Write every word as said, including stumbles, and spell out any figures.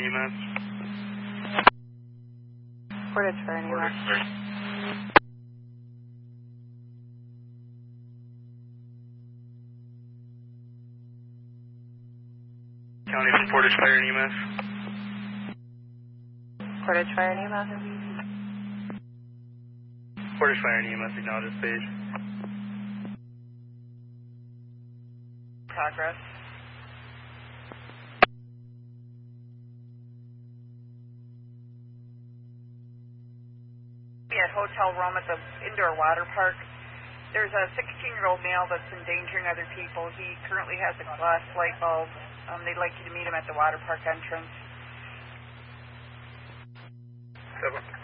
E M S. Portage Fire and E M S. Portage Fire. County from Portage Fire and E M S. Portage Fire and E M S. Portage Fire and E M S, acknowledge this page. Progress. At Hotel Rome at the indoor water park, there's a sixteen-year-old male that's endangering other people. He currently has a glass light bulb. Um, they'd like you to meet him at the water park entrance. Seven.